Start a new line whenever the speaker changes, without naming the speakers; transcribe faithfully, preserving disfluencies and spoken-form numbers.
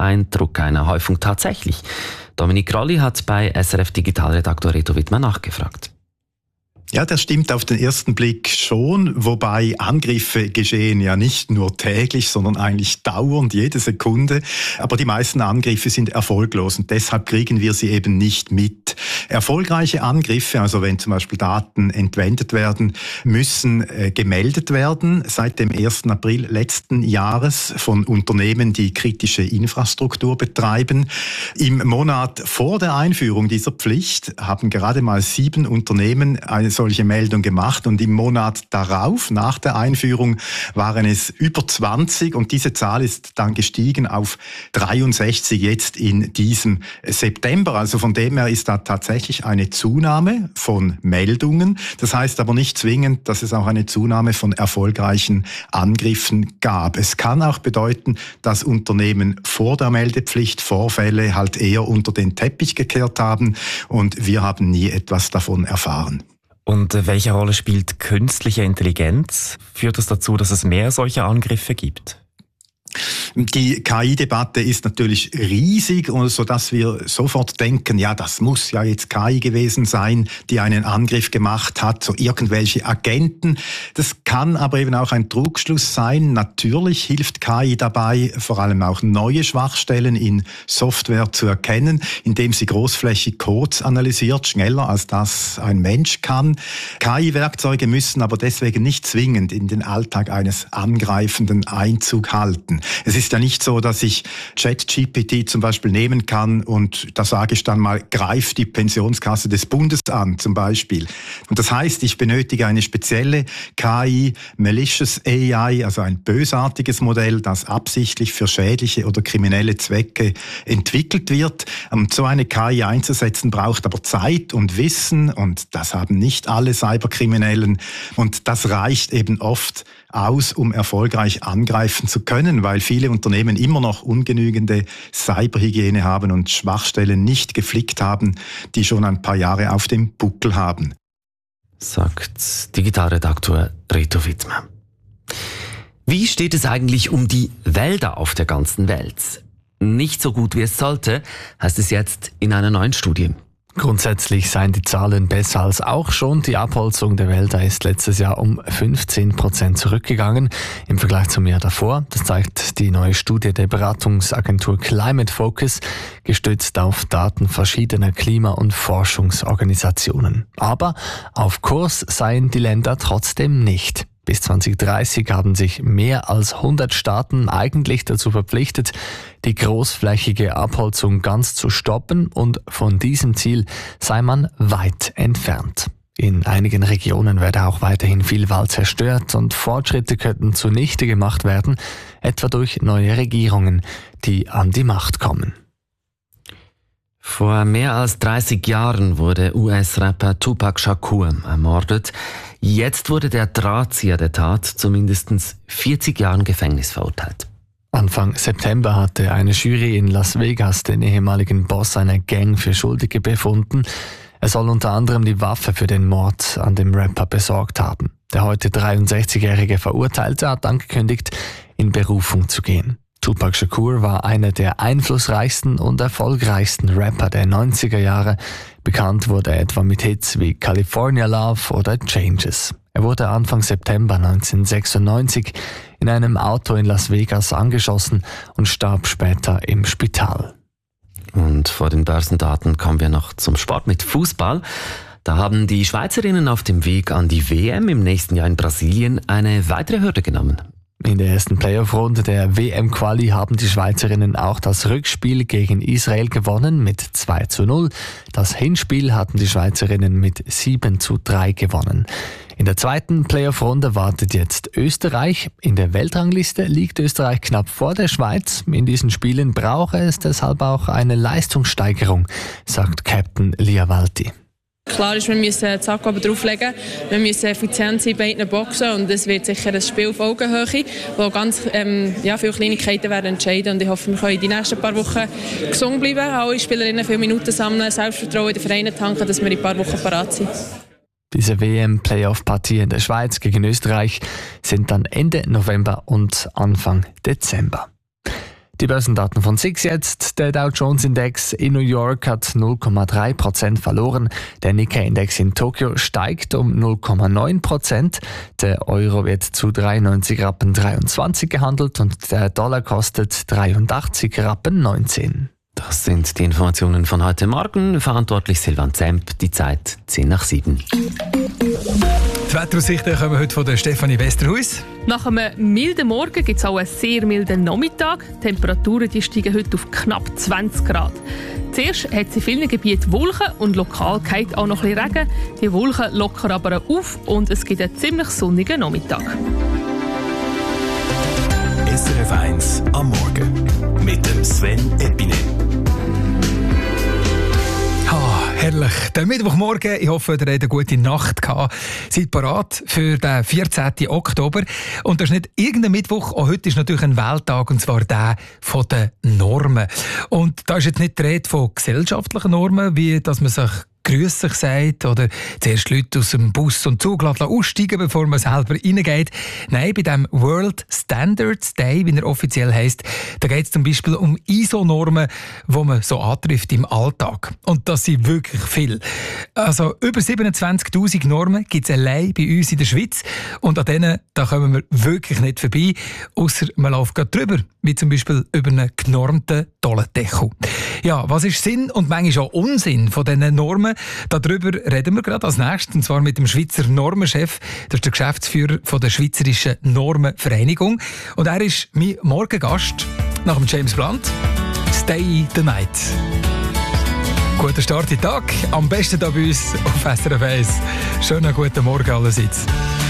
Eindruck einer Häufung tatsächlich? Dominik Rolli hat bei S R F-Digitalredaktor Reto Wittmann nachgefragt.
Ja, das stimmt auf den ersten Blick schon, wobei Angriffe geschehen ja nicht nur täglich, sondern eigentlich dauernd, jede Sekunde. Aber die meisten Angriffe sind erfolglos und deshalb kriegen wir sie eben nicht mit. Erfolgreiche Angriffe, also wenn zum Beispiel Daten entwendet werden, müssen äh, gemeldet werden seit dem ersten April letzten Jahres von Unternehmen, die kritische Infrastruktur betreiben. Im Monat vor der Einführung dieser Pflicht haben gerade mal sieben Unternehmen eine solche Meldung gemacht und im Monat darauf, nach der Einführung, waren es über zwanzig und diese Zahl ist dann gestiegen auf dreiundsechzig jetzt in diesem September. Also von dem her ist da tatsächlich eine Zunahme von Meldungen. Das heißt aber nicht zwingend, dass es auch eine Zunahme von erfolgreichen Angriffen gab. Es kann auch bedeuten, dass Unternehmen vor der Meldepflicht Vorfälle halt eher unter den Teppich gekehrt haben und wir haben nie etwas davon erfahren.
Und welche Rolle spielt künstliche Intelligenz? Führt es dazu, dass es mehr solcher Angriffe gibt?
Die K I-Debatte ist natürlich riesig, sodass wir sofort denken, ja, das muss ja jetzt K I gewesen sein, die einen Angriff gemacht hat, so irgendwelche Agenten. Das kann aber eben auch ein Trugschluss sein. Natürlich hilft K I dabei, vor allem auch neue Schwachstellen in Software zu erkennen, indem sie großflächig Codes analysiert, schneller als das ein Mensch kann. K I-Werkzeuge müssen aber deswegen nicht zwingend in den Alltag eines Angreifenden Einzug halten. Es ist ja nicht so, dass ich ChatGPT zum Beispiel nehmen kann und da sage ich dann mal, greif die Pensionskasse des Bundes an zum Beispiel. Und das heißt, ich benötige eine spezielle K I, Malicious A I, also ein bösartiges Modell, das absichtlich für schädliche oder kriminelle Zwecke entwickelt wird. Um so eine K I einzusetzen, braucht aber Zeit und Wissen und das haben nicht alle Cyberkriminellen und das reicht eben oft aus, um erfolgreich angreifen zu können, weil viele Unternehmen immer noch ungenügende Cyberhygiene haben und Schwachstellen nicht geflickt haben, die schon ein paar Jahre auf dem Buckel haben.
Sagt Digitalredaktor Reto Wittmann. Wie steht es eigentlich um die Wälder auf der ganzen Welt? Nicht so gut wie es sollte, heißt es jetzt in einer neuen Studie.
Grundsätzlich seien die Zahlen besser als auch schon. Die Abholzung der Wälder ist letztes Jahr um fünfzehn Prozent zurückgegangen im Vergleich zum Jahr davor. Das zeigt die neue Studie der Beratungsagentur Climate Focus, gestützt auf Daten verschiedener Klima- und Forschungsorganisationen. Aber auf Kurs seien die Länder trotzdem nicht. Bis zwanzig dreißig haben sich mehr als hundert Staaten eigentlich dazu verpflichtet, die großflächige Abholzung ganz zu stoppen und von diesem Ziel sei man weit entfernt. In einigen Regionen werde auch weiterhin viel Wald zerstört und Fortschritte könnten zunichte gemacht werden, etwa durch neue Regierungen, die an die Macht kommen.
Vor mehr als dreißig Jahren wurde U S-Rapper Tupac Shakur ermordet. Jetzt wurde der Drahtzieher der Tat zu mindestens vierzig Jahren Gefängnis verurteilt.
Anfang September hatte eine Jury in Las Vegas den ehemaligen Boss einer Gang für Schuldige befunden. Er soll unter anderem die Waffe für den Mord an dem Rapper besorgt haben. Der heute dreiundsechzigjährige Verurteilte hat angekündigt, in Berufung zu gehen. Tupac Shakur war einer der einflussreichsten und erfolgreichsten Rapper der neunziger Jahre. Bekannt wurde er etwa mit Hits wie California Love oder Changes. Er wurde Anfang September neunzehnhundertsechsundneunzig in einem Auto in Las Vegas angeschossen und starb später im Spital.
Und vor den Börsendaten kommen wir noch zum Sport mit Fußball. Da haben die Schweizerinnen auf dem Weg an die W M im nächsten Jahr in Brasilien eine weitere Hürde genommen.
In der ersten Playoff-Runde der W M-Quali haben die Schweizerinnen auch das Rückspiel gegen Israel gewonnen mit zwei zu null. Das Hinspiel hatten die Schweizerinnen mit sieben zu drei gewonnen. In der zweiten Playoff-Runde wartet jetzt Österreich. In der Weltrangliste liegt Österreich knapp vor der Schweiz. In diesen Spielen brauche es deshalb auch eine Leistungssteigerung, sagt Captain Liavalti.
Klar ist, wir müssen das Sack oben drauflegen, wir müssen effizient sein bei beiden Boxen und es wird sicher ein Spiel auf Augenhöhe, wo ganz ähm, ja, viele Kleinigkeiten werden entscheiden und ich hoffe, wir können die nächsten paar Wochen gesund bleiben, alle Spielerinnen viele Minuten sammeln, Selbstvertrauen in den Vereinen tanken, dass wir in ein paar Wochen parat sind.
Diese W M-Playoff-Partien in der Schweiz gegen Österreich sind dann Ende November und Anfang Dezember. Die Börsendaten von S I X jetzt. Der Dow Jones Index in New York hat null Komma drei Prozent verloren. Der Nikkei-Index in Tokio steigt um null Komma neun Prozent. Der Euro wird zu dreiundneunzig Rappen dreiundzwanzig gehandelt und der Dollar kostet dreiundachtzig Rappen neunzehn.
Das sind die Informationen von heute Morgen. Verantwortlich Silvan Zemp, die Zeit zehn nach sieben.
Die Wetteraussichten kommen heute von der Stefanie Westerhuis.
Nach einem milden Morgen gibt es auch einen sehr milden Nachmittag. Die Temperaturen die steigen heute auf knapp zwanzig Grad. Zuerst hat es in vielen Gebieten Wolken und lokal geht auch noch ein bisschen Regen. Die Wolken lockern aber auf und es gibt einen ziemlich sonnigen Nachmittag.
S R F eins am Morgen mit dem Sven Epine.
Ah, herrlich. Der Mittwochmorgen, ich hoffe, ihr habt eine gute Nacht gehabt. Seid parat für den vierzehnten Oktober. Und das ist nicht irgendein Mittwoch, auch heute ist natürlich ein Welttag, und zwar der von den Normen. Und da ist jetzt nicht die Rede von gesellschaftlichen Normen, wie dass man sich grüß sich sagt oder zuerst Leute aus dem Bus und Zug aussteigen, bevor man selber reingeht. Nein, bei dem World Standards Day, wie er offiziell heisst, da geht es zum Beispiel um I S O-Normen, die man so antrifft im Alltag. Und das sind wirklich viel. Also über siebenundzwanzigtausend Normen gibt es allein bei uns in der Schweiz. Und an denen da kommen wir wirklich nicht vorbei, ausser man läuft gerade drüber, wie zum Beispiel über einen genormten Tollendeckel. Ja, was ist Sinn und manchmal auch Unsinn von diesen Normen? Darüber reden wir gerade als nächstes, und zwar mit dem Schweizer Normenchef. Das ist der Geschäftsführer von der Schweizerischen Normenvereinigung. Und er ist mein Morgengast nach dem James Blunt. Stay the night. Guten Start in den Tag. Am besten hier bei uns auf S R F eins. Schönen guten Morgen allerseits.